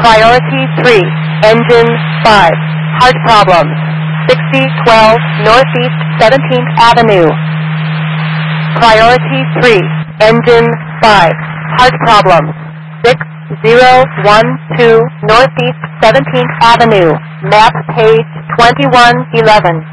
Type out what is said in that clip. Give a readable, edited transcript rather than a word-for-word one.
Priority 3, Engine 5, Heart Problems, 6012 Northeast 17th Avenue. Priority 3, Engine 5, Heart Problems, 6012 Northeast 17th Avenue, map page 2111.